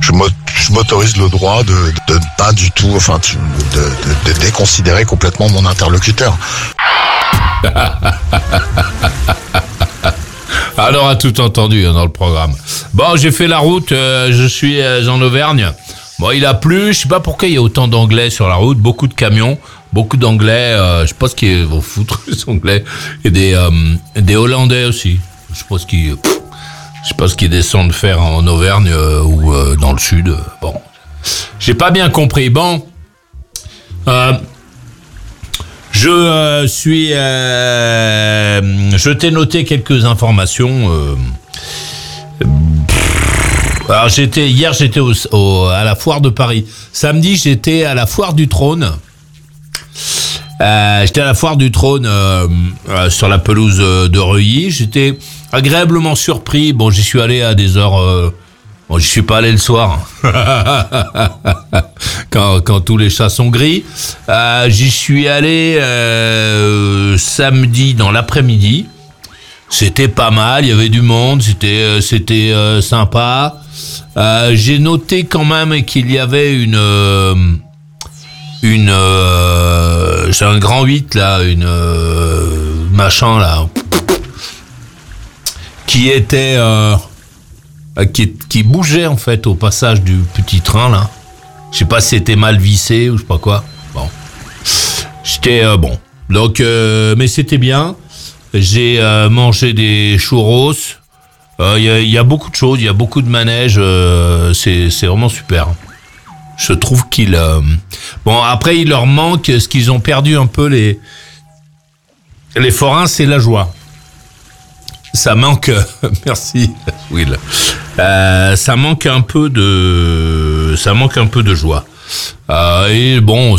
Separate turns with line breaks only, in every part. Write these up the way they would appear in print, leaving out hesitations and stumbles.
je m'autorise le droit de ne pas du tout, enfin, de déconsidérer complètement mon interlocuteur.
Alors, on a tout entendu dans le programme. Bon, j'ai fait la route, je suis en Auvergne. Bon, il a plu, je sais pas pourquoi il y a autant d'anglais sur la route, beaucoup de camions, beaucoup d'anglais, je sais pas ce qu'ils vont foutre, les anglais, et des hollandais aussi. Je sais pas ce qu'ils descendent faire en Auvergne ou dans le sud. Bon, j'ai pas bien compris. Bon, je t'ai noté quelques informations. Alors hier j'étais à la foire de Paris. Samedi j'étais à la foire du Trône. J'étais à la foire du Trône sur la pelouse de Reuilly. J'étais agréablement surpris. Bon, j'y suis allé à des heures. Bon, j'y suis pas allé le soir quand tous les chats sont gris. J'y suis allé samedi dans l'après-midi. C'était pas mal. Il y avait du monde. C'était sympa. J'ai noté quand même qu'il y avait j'ai un grand 8 là, machin là, qui était qui bougeait en fait au passage du petit train là. Je sais pas si c'était mal vissé ou je sais pas quoi. Bon, j'étais bon. Donc mais c'était bien. J'ai mangé des churros. Il y a beaucoup de choses, il y a beaucoup de manèges. C'est vraiment super. Je trouve qu'ils... Bon, après, il leur manque ce qu'ils ont perdu un peu, les forains, c'est la joie. Ça manque... Merci, Will. Ça manque un peu de joie. Et bon,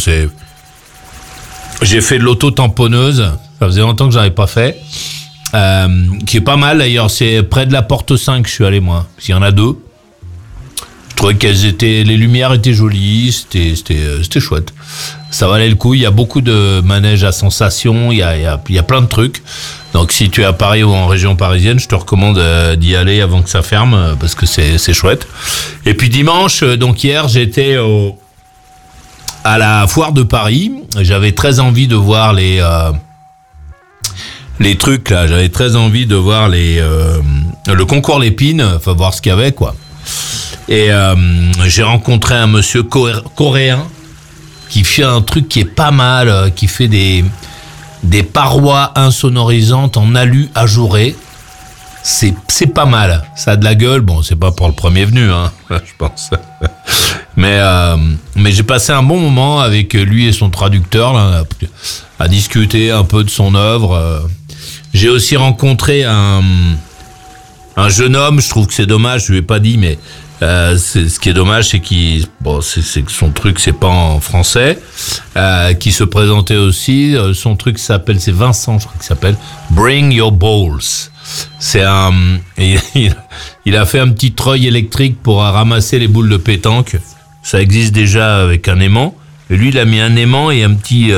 j'ai fait de l'auto-tamponneuse. Ça faisait longtemps que j'en avais pas fait. Qui est pas mal, d'ailleurs. C'est près de la porte 5 que je suis allé, moi. Parce qu'il y en a 2. Je trouvais les lumières étaient jolies, c'était chouette. Ça valait le coup. Il y a beaucoup de manèges à sensations, il y a plein de trucs. Donc si tu es à Paris ou en région parisienne, je te recommande d'y aller avant que ça ferme parce que c'est chouette. Et puis dimanche, donc hier, j'étais à la foire de Paris. J'avais très envie de voir les trucs là. J'avais très envie de voir le concours Lépine, enfin voir ce qu'il y avait quoi. Et j'ai rencontré un monsieur coréen qui fait un truc qui est pas mal, qui fait des parois insonorisantes en alu ajouré. C'est pas mal. Ça a de la gueule. Bon, c'est pas pour le premier venu, hein, je pense. Mais j'ai passé un bon moment avec lui et son traducteur là, à discuter un peu de son œuvre. J'ai aussi rencontré un jeune homme. Je trouve que c'est dommage. Je lui ai pas dit, mais ce qui est dommage, c'est c'est que son truc c'est pas en français, qui se présentait aussi. Son truc c'est Vincent, je crois qu'il s'appelle Bring Your Balls. Il a fait un petit treuil électrique pour ramasser les boules de pétanque. Ça existe déjà avec un aimant. Et lui, il a mis un aimant et un petit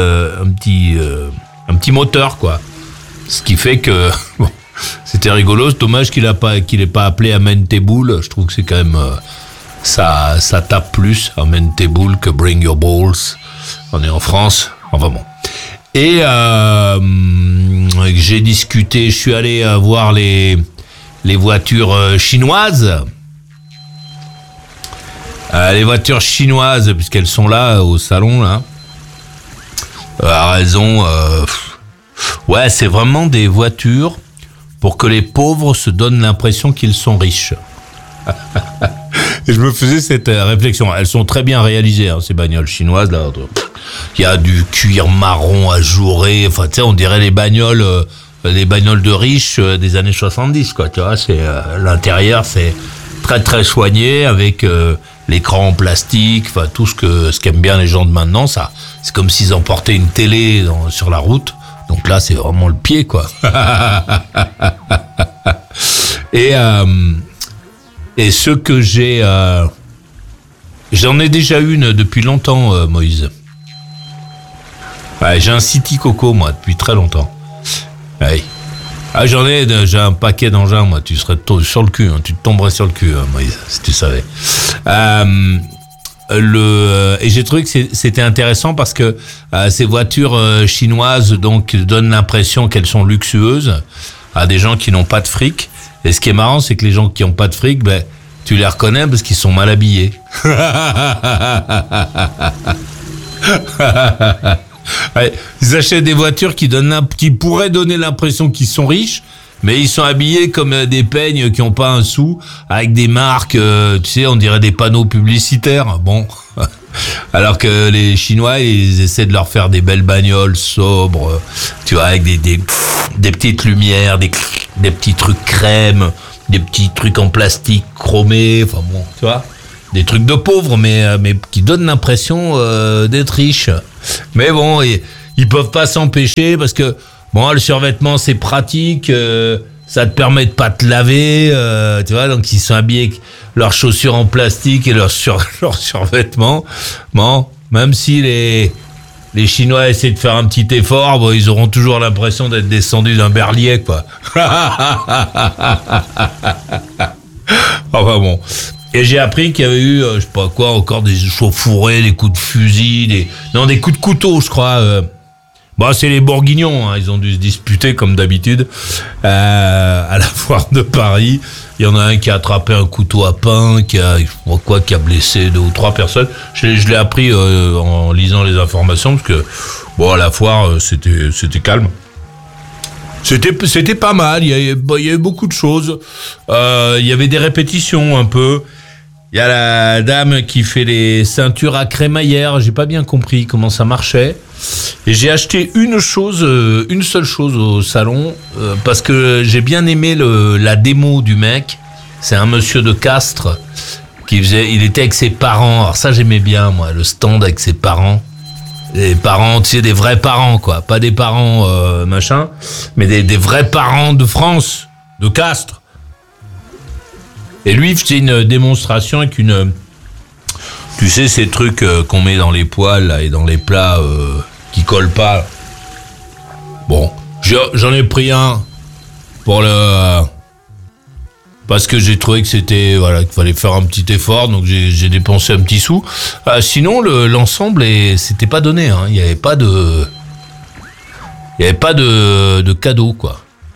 moteur, quoi. Ce qui fait que bon, c'était rigolo. C'est dommage qu'il ait pas appelé Amène tes boules. Je trouve que c'est quand même ça tape plus Amène tes boules que Bring Your Balls. On est en France. Enfin bon. Et j'ai discuté. Je suis allé voir les voitures chinoises. Les voitures chinoises, puisqu'elles sont là au salon là. Elles ont ouais, c'est vraiment des voitures pour que les pauvres se donnent l'impression qu'ils sont riches. Et je me faisais cette réflexion. Elles sont très bien réalisées, hein, ces bagnoles chinoises là. Il y a du cuir marron ajouré. Enfin, tu sais, on dirait les bagnoles de riches des années 70, quoi. Tu vois, l'intérieur, c'est très très soigné avec l'écran en plastique. Enfin, tout ce qu'aiment bien les gens de maintenant. Ça, c'est comme s'ils emportaient une télé sur la route. Donc là, c'est vraiment le pied, quoi. Et ce que j'en ai déjà une depuis longtemps, Moïse. Ouais, j'ai un City Coco, moi, depuis très longtemps. Ouais. Ah, j'ai un paquet d'engins, moi. Tu serais sur le cul, hein. Tu te tomberais sur le cul, Moïse, si tu savais. Et j'ai trouvé que c'était intéressant parce que ces voitures chinoises donc donnent l'impression qu'elles sont luxueuses à des gens qui n'ont pas de fric. Et ce qui est marrant, c'est que les gens qui n'ont pas de fric, ben, tu les reconnais parce qu'ils sont mal habillés. Ouais, ils achètent des voitures qui pourraient donner l'impression qu'ils sont riches, mais ils sont habillés comme des peignes qui n'ont pas un sou, avec des marques, tu sais, on dirait des panneaux publicitaires. Bon, alors que les Chinois, ils essaient de leur faire des belles bagnoles sobres, tu vois, avec des petites lumières, des petits trucs crème, des petits trucs en plastique chromé, enfin bon, tu vois, des trucs de pauvres, mais qui donnent l'impression d'être riches. Mais bon, ils peuvent pas s'empêcher parce que bon, le survêtement c'est pratique, ça te permet de pas te laver, tu vois, donc ils sont habillés avec leurs chaussures en plastique et leur survêtement. Bon, même si les Chinois essaient de faire un petit effort, bon, ils auront toujours l'impression d'être descendus d'un berlier, quoi. Enfin bon. Et j'ai appris qu'il y avait eu, je sais pas quoi, encore des chauffourées, des coups de fusil, des coups de couteau, je crois. Bon, c'est les Bourguignons, hein, ils ont dû se disputer comme d'habitude à la foire de Paris. Il y en a un qui a attrapé un couteau à pain, qui a blessé 2 ou 3 personnes. Je l'ai appris en lisant les informations parce que bon, à la foire c'était calme. C'était pas mal. Il y avait beaucoup de choses. Il y avait des répétitions un peu. Il y a la dame qui fait les ceintures à crémaillère. J'ai pas bien compris comment ça marchait. Et j'ai acheté une seule chose au salon, parce que j'ai bien aimé la démo du mec. C'est un monsieur de Castres il était avec ses parents. Alors ça, j'aimais bien, moi, le stand avec ses parents. Des parents, tu sais, des vrais parents, quoi. Pas des parents, machin, mais des vrais parents de France, de Castres. Et lui, c'est une démonstration avec tu sais, ces trucs qu'on met dans les poêles là, et dans les plats qui collent pas. Bon, j'en ai pris un parce que j'ai trouvé que c'était, voilà, qu'il fallait faire un petit effort, donc j'ai dépensé un petit sou. Sinon, l'ensemble c'était pas donné, hein. Il y avait pas de cadeau, quoi.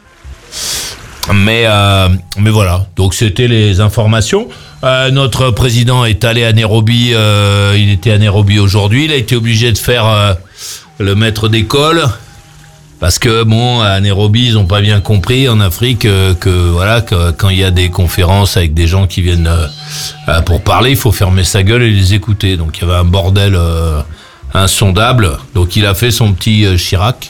Mais voilà, donc c'était les informations. Notre président est allé à Nairobi, il était à Nairobi aujourd'hui, il a été obligé de faire le maître d'école, parce que bon, à Nairobi, ils ont pas bien compris en Afrique que quand il y a des conférences avec des gens qui viennent pour parler, il faut fermer sa gueule et les écouter. Donc il y avait un bordel insondable, donc il a fait son petit Chirac.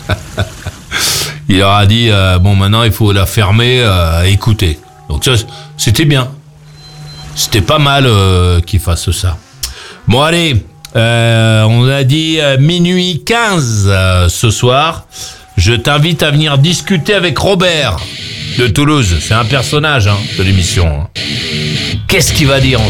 Il leur a dit, bon, maintenant, il faut la fermer à écouter. Donc, ça, c'était bien. C'était pas mal qu'il fasse ça. Bon, allez, on a dit minuit 15 ce soir. Je t'invite à venir discuter avec Robert de Toulouse. C'est un personnage de l'émission. Qu'est-ce qu'il va dire